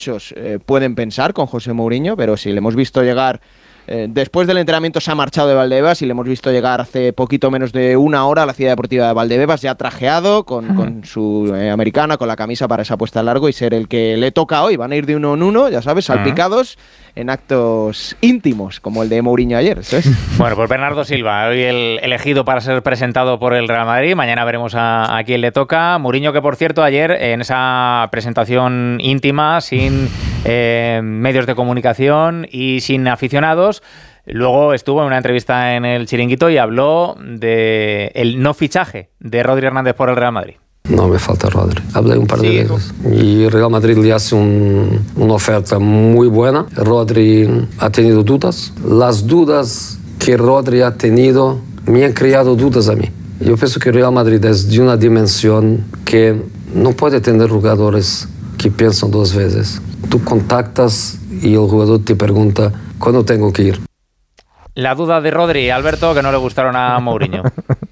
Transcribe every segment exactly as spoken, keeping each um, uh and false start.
muchos eh, pueden pensar con José Mourinho, pero sí, le hemos visto llegar... Eh, después del entrenamiento se ha marchado de Valdebebas y le hemos visto llegar hace poquito menos de una hora a la ciudad deportiva de Valdebebas, ya trajeado, con, con su eh, americana, con la camisa para esa puesta a largo y ser el que le toca hoy. Van a ir de uno en uno, ya sabes, salpicados en actos íntimos, como el de Mourinho ayer, ¿sabes? Bueno, pues Bernardo Silva, hoy el elegido para ser presentado por el Real Madrid. Mañana veremos a, a quién le toca. Mourinho, que por cierto, ayer en esa presentación íntima, sin eh, medios de comunicación y sin aficionados, luego estuvo en una entrevista en el Chiringuito y habló de el no fichaje de Rodri Hernández por el Real Madrid. No me falta Rodri. Hablé un par de sí, veces. Y Real Madrid le hace un, una oferta muy buena. Rodri ha tenido dudas. Las dudas que Rodri ha tenido me han creado dudas a mí. Yo pienso que Real Madrid es de una dimensión que no puede tener jugadores que piensan dos veces. Tú contactas y el jugador te pregunta ¿cuándo tengo que ir? La duda de Rodri, Alberto, que no le gustaron a Mourinho.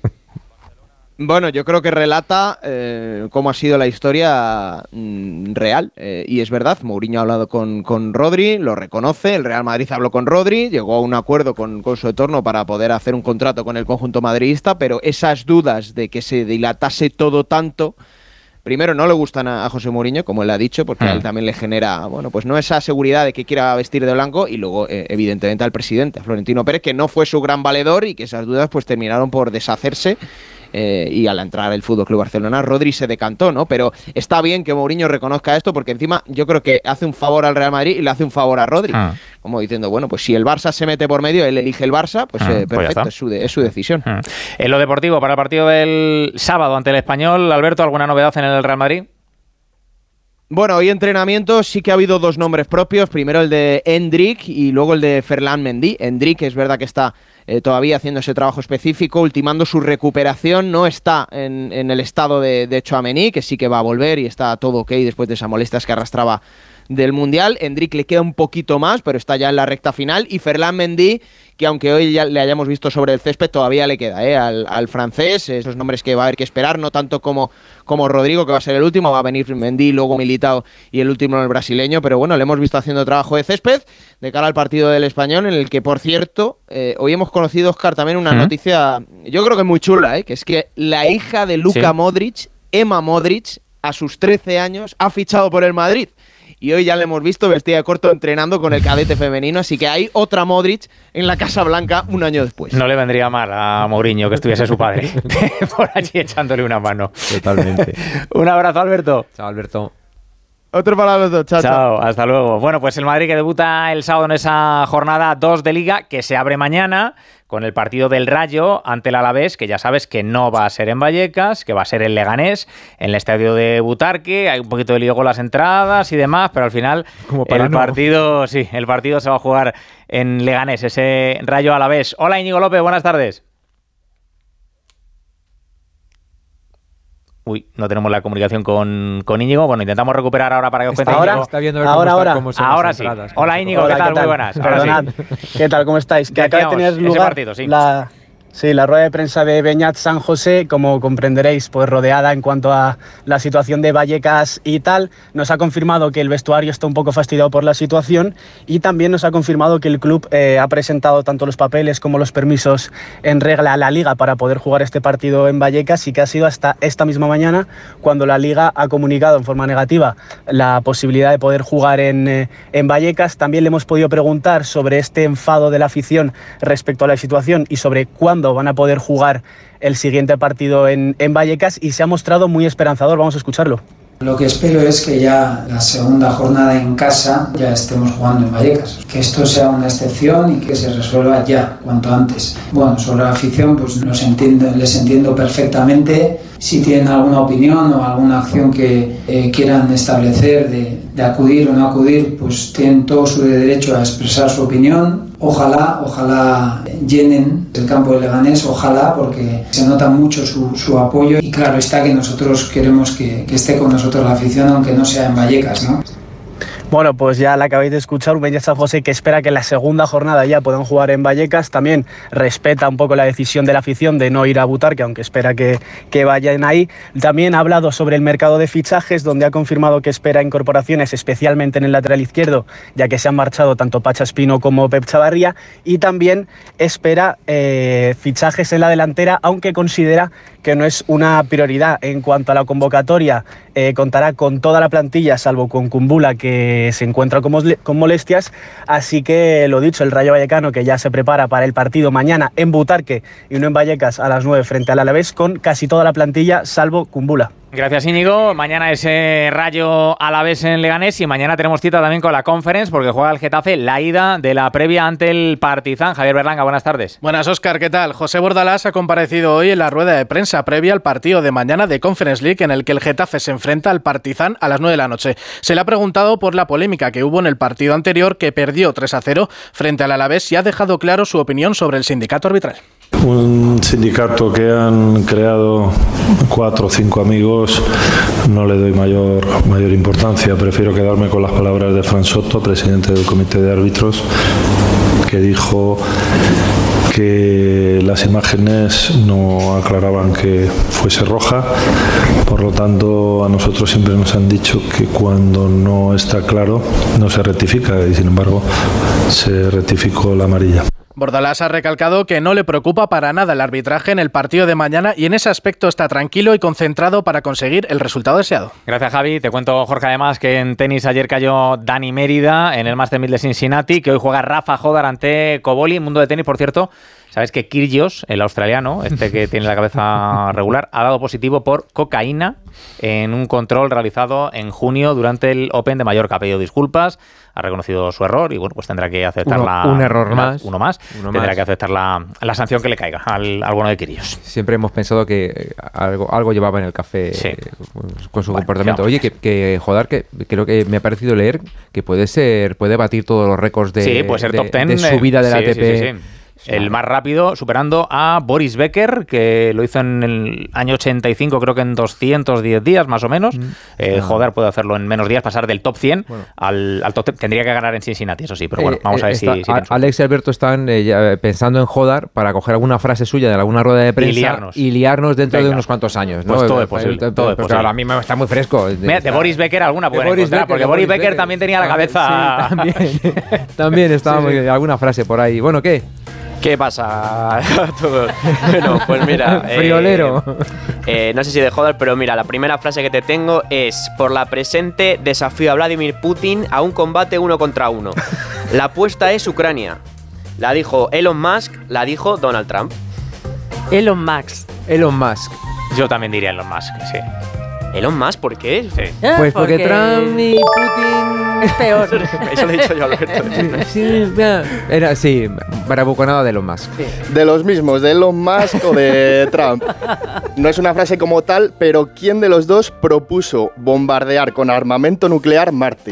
Bueno, yo creo que relata eh, cómo ha sido la historia mm, real. Eh, y es verdad, Mourinho ha hablado con, con Rodri, lo reconoce, el Real Madrid habló con Rodri, llegó a un acuerdo con, con su entorno para poder hacer un contrato con el conjunto madridista, pero esas dudas de que se dilatase todo tanto, primero no le gustan a, a José Mourinho, como él ha dicho, porque a él también le genera, bueno, pues no esa seguridad de que quiera vestir de blanco, y luego, eh, evidentemente, al presidente, a Florentino Pérez, que no fue su gran valedor y que esas dudas pues terminaron por deshacerse. Eh, y al entrar el F C Barcelona, Rodri se decantó, ¿no? Pero está bien que Mourinho reconozca esto, porque encima yo creo que hace un favor al Real Madrid y le hace un favor a Rodri. Ah. Como diciendo, bueno, pues si el Barça se mete por medio, él elige el Barça, pues ah, eh, perfecto, pues es, su de, es su decisión. Ah. En lo deportivo, para el partido del sábado ante el Español, Alberto, ¿alguna novedad en el Real Madrid? Bueno, hoy entrenamiento sí que ha habido dos nombres propios, primero el de Endrick y luego el de Ferland Mendy. Endrick es verdad que está eh, todavía haciendo ese trabajo específico, ultimando su recuperación, no está en, en el estado de, de Tchouaméni, que sí que va a volver y está todo ok después de esas molestias que arrastraba del Mundial. Endrick le queda un poquito más, pero está ya en la recta final, y Ferland Mendy, que aunque hoy ya le hayamos visto sobre el césped, todavía le queda ¿eh? al, al francés, esos nombres que va a haber que esperar, no tanto como, como Rodrigo, que va a ser el último, va a venir Mendy, luego Militao y el último el brasileño, pero bueno, le hemos visto haciendo trabajo de césped de cara al partido del Español, en el que, por cierto, eh, hoy hemos conocido, Óscar, también una ¿Mm? noticia, yo creo que muy chula, ¿eh? que es que la hija de Luka ¿Sí? Modric, Emma Modric, a sus trece años, ha fichado por el Madrid. Y hoy ya le hemos visto vestida de corto entrenando con el cadete femenino, así que hay otra Modric en la Casa Blanca un año después. No le vendría mal a Mourinho que estuviese su padre por allí echándole una mano. Totalmente. Un abrazo, Alberto. Chao, Alberto. Otro para los dos, chao, chao. Chao, hasta luego. Bueno, pues el Madrid que debuta el sábado en esa jornada dos de Liga, que se abre mañana con el partido del Rayo ante el Alavés, que ya sabes que no va a ser en Vallecas, que va a ser en Leganés, en el estadio de Butarque. Hay un poquito de lío con las entradas y demás, pero al final el no. partido, sí, el partido se va a jugar en Leganés, ese Rayo Alavés. Hola, Íñigo López, buenas tardes. Uy, no tenemos la comunicación con, con Íñigo. Bueno, intentamos recuperar ahora para que os cuente ahora, Íñigo. Está viendo ahora, ahora. Cómo son ahora sí. Entradas, Hola, Íñigo, Hola, ¿qué, tal? ¿qué tal? Muy buenas. Perdonad. Sí. ¿Qué tal? ¿Cómo estáis? Que acaba de tener lugar ese partido, sí. la... Sí, la rueda de prensa de Beñat San José, como comprenderéis, pues rodeada en cuanto a la situación de Vallecas y tal. Nos ha confirmado que el vestuario está un poco fastidiado por la situación, y también nos ha confirmado que el club eh, ha presentado tanto los papeles como los permisos en regla a la Liga para poder jugar este partido en Vallecas, y que ha sido hasta esta misma mañana cuando la Liga ha comunicado en forma negativa la posibilidad de poder jugar en, eh, en Vallecas. También le hemos podido preguntar sobre este enfado de la afición respecto a la situación y sobre cuándo van a poder jugar el siguiente partido en, en Vallecas, y se ha mostrado muy esperanzador. Vamos a escucharlo. Lo que espero es que ya la segunda jornada en casa ya estemos jugando en Vallecas, que esto sea una excepción y que se resuelva ya, cuanto antes. Bueno, sobre la afición, pues los entiendo, les entiendo perfectamente. Si tienen alguna opinión o alguna acción que eh, quieran establecer de, de acudir o no acudir, pues tienen todo su derecho a expresar su opinión. Ojalá, ojalá llenen el campo de Leganés, ojalá, porque se nota mucho su, su apoyo, y claro está que nosotros queremos que, que esté con nosotros la afición, aunque no sea en Vallecas, ¿no? Bueno, pues ya la acabáis de escuchar, un Beñat San José que espera que en la segunda jornada ya puedan jugar en Vallecas. También respeta un poco la decisión de la afición de no ir a Butarque, aunque espera que, que vayan ahí. También ha hablado sobre el mercado de fichajes, donde ha confirmado que espera incorporaciones, especialmente en el lateral izquierdo, ya que se han marchado tanto Pacha Espino como Pep Chavarría. Y también espera eh, fichajes en la delantera, aunque considera que no es una prioridad. En cuanto a la convocatoria, eh, contará con toda la plantilla, salvo con Kumbula, que se encuentra con, con molestias. Así que lo dicho, el Rayo Vallecano, que ya se prepara para el partido mañana en Butarque y no en Vallecas a las nueve frente al Alavés, con casi toda la plantilla, salvo Kumbula. Gracias, Íñigo. Mañana ese Rayo Alavés en Leganés y mañana tenemos cita también con la Conference porque juega el Getafe la ida de la previa ante el Partizan. Javier Berlanga, buenas tardes. Buenas, Óscar, ¿qué tal? José Bordalás ha comparecido hoy en la rueda de prensa previa al partido de mañana de Conference League en el que el Getafe se enfrenta al Partizan a las nueve de la noche. Se le ha preguntado por la polémica que hubo en el partido anterior que perdió tres a cero frente al Alavés y ha dejado claro su opinión sobre el sindicato arbitral. Un sindicato que han creado cuatro o cinco amigos, no le doy mayor, mayor importancia. Prefiero quedarme con las palabras de Fran Soto, presidente del comité de árbitros, que dijo que las imágenes no aclaraban que fuese roja. Por lo tanto, a nosotros siempre nos han dicho que cuando no está claro no se rectifica, y sin embargo se rectificó la amarilla. Bordalás ha recalcado que no le preocupa para nada el arbitraje en el partido de mañana y en ese aspecto está tranquilo y concentrado para conseguir el resultado deseado. Gracias, Javi. Te cuento, Jorge, además que en tenis ayer cayó Dani Mérida en el Master mil de Cincinnati, que hoy juega Rafa Jodar ante Koboli. Mundo de tenis, por cierto. Sabes que Kyrgios, el australiano, este que tiene la cabeza regular, ha dado positivo por cocaína en un control realizado en junio durante el Open de Mallorca. Ha pedido disculpas, ha reconocido su error y bueno, pues tendrá que aceptar uno, la... Un error la, más. Uno más. Uno tendrá más. que aceptar la, la sanción que le caiga al, al bueno de Kyrgios. Siempre hemos pensado que algo, algo llevaba en el café sí. con su bueno, comportamiento. Oye, que, que joder, que creo que me ha parecido leer que puede ser, puede batir todos los récords de, sí, puede ser de, top ten, de subida de la sí, A T P. Sí, sí, sí. El más rápido, superando a Boris Becker, que lo hizo en el año ochenta y cinco, creo que en doscientos diez días, más o menos. Mm. Eh, ah. Joder, puede hacerlo en menos días, pasar del top cien bueno. al, al top ten. Tendría que ganar en Cincinnati, eso sí, pero bueno, vamos eh, a ver está, si, si... Alex y Alberto están eh, ya pensando en Jodar para coger alguna frase suya de alguna rueda de prensa y liarnos, y liarnos dentro Venga. de unos cuantos años, ¿no? Pues todo es posible. Todo, todo es posible. Ahora mismo está muy fresco. Mira, de Boris Becker alguna puede encontrar, porque Boris Becker, Becker también tenía la cabeza... Sí, también, también estaba sí, muy, sí. alguna frase por ahí. Bueno, ¿qué? ¿Qué pasa a todos? Bueno, pues mira... Friolero. Eh, eh, no sé si de joder, pero mira, la primera frase que te tengo es: por la presente desafío a Vladimir Putin a un combate uno contra uno. La apuesta es Ucrania. La dijo Elon Musk, la dijo Donald Trump. Elon Musk. Elon Musk. Yo también diría Elon Musk, sí. ¿Elon Musk? ¿Por qué? Sí. Ah, pues porque, porque Trump y Putin... es peor. Eso lo he dicho yo, Alberto. Sí, era, sí, bravuconada de Elon Musk. Sí. De los mismos, de Elon Musk o de Trump. No es una frase como tal, pero ¿quién de los dos propuso bombardear con armamento nuclear Marte?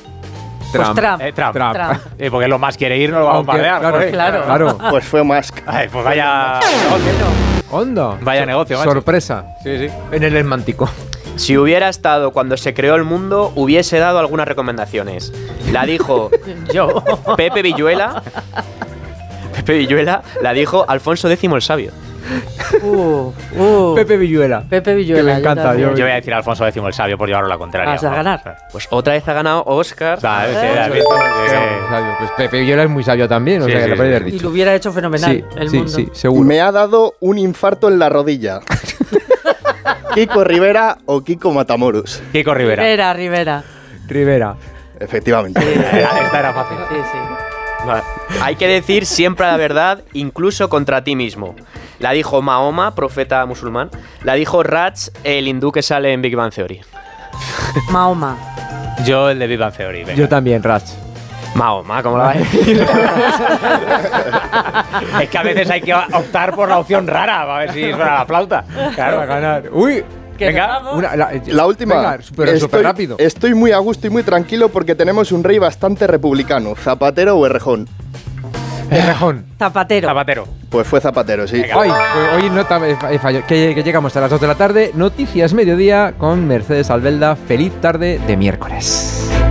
Pues Trump. Trump. Eh, Trump. Trump. Trump. Eh, porque Elon Musk quiere ir, no lo va a bombardear. Claro, claro. claro. Pues fue Musk. Ay, pues vaya negocio. Onda. Vaya so negocio, macho. Sorpresa. Sí, sí. En el Atlántico. Si hubiera estado cuando se creó el mundo, hubiese dado algunas recomendaciones. La dijo yo. Pepe Villuela. Pepe Villuela la dijo Alfonso X el Sabio. Uh, uh. Pepe Villuela. Pepe Villuela. Que me encanta. Yo, yo voy a decir Alfonso X el Sabio por llevarlo a la contraria. ¿Vas a ganar? Pues otra vez ha ganado Óscar. ¿Sabes? Sí, ¿Eh? visto? Sí. Pues Pepe Villuela es muy sabio también, o sí, sea, sí, que lo podría haber sí. dicho. Y lo hubiera hecho fenomenal sí, el sí, mundo. Sí, seguro. Me ha dado un infarto en la rodilla. ¿Kiko Rivera o Kiko Matamoros? Kiko Rivera. Rivera, Rivera. Rivera. Efectivamente. Sí. Esta era fácil. Sí, sí. Vale. Hay que decir siempre la verdad, incluso contra ti mismo. La dijo Mahoma, profeta musulmán. La dijo Raj, el hindú que sale en Big Bang Theory. Mahoma. Yo el de Big Bang Theory. Venga. Yo también, Raj. Mahoma, ¿cómo la vas a decir? Es que a veces hay que optar por la opción rara, a ver si suena la flauta. Claro, a ganar. ¡Uy! Venga, una, la, la última. Venga, pero súper rápido. Estoy muy a gusto y muy tranquilo porque tenemos un rey bastante republicano. ¿Zapatero o Errejón? Errejón. Zapatero. Zapatero. Pues fue Zapatero, sí. Hoy, pues hoy no he fallado. Que, que llegamos a las dos de la tarde. Noticias mediodía con Mercedes Albelda. Feliz tarde de miércoles.